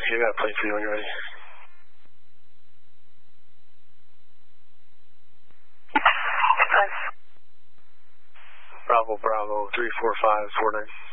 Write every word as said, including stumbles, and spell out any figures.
You got a plane for you when you're ready. Bravo, Bravo, three four five four nine.